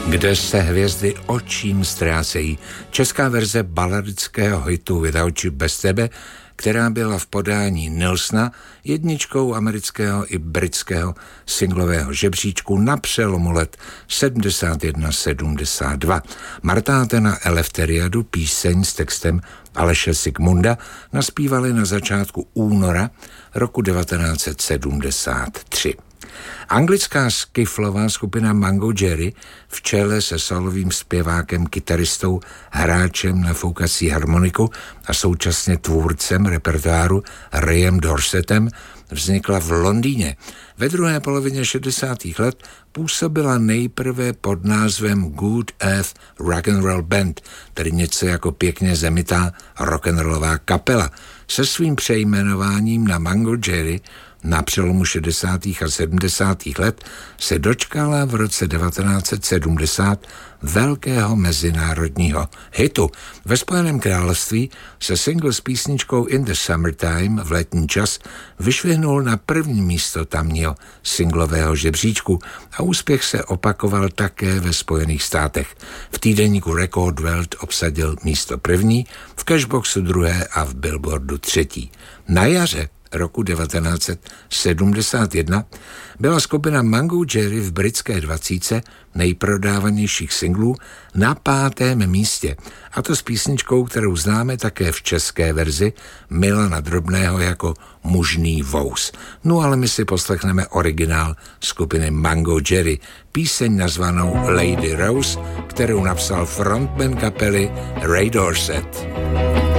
Kde se hvězdy očím ztrácejí. Česká verze baladického hitu Without You, bez tebe, která byla v podání Nilsona jedničkou amerického i britského singlového žebříčku na přelomu let 71-72. Marta Atena Eleftheriadu píseň s textem Aleše Sigmunda naspívali na začátku února roku 1973. Anglická skiflová skupina Mango Jerry v čele se solovým zpěvákem, kytaristou, hráčem na foukací harmoniku a současně tvůrcem repertoáru Rayem Dorsettem vznikla v Londýně. Ve druhé polovině 60. let působila nejprve pod názvem Good Earth Rock and Roll Band, tedy něco jako pěkně zemitá rock'n'rollová kapela. Se svým přejmenováním na Mango Jerry na přelomu 60. a 70. let se dočkala v roce 1970 velkého mezinárodního hitu. Ve Spojeném království se single s písničkou In the Summertime v letní čas vyšvihnul na první místo tamního singlového žebříčku a úspěch se opakoval také ve Spojených státech. V týdeníku Record World obsadil místo první, v Cashboxu druhé a v Billboardu třetí. Na jaře roku 1971 byla skupina Mango Jerry v britské 20 nejprodávanějších singlů na 5. místě, a to s písničkou, kterou známe také v české verzi Milana Drobného jako Mužný vous. No ale my si poslechneme originál skupiny Mango Jerry, píseň nazvanou Lady Rose, kterou napsal frontman kapely Ray Dorset.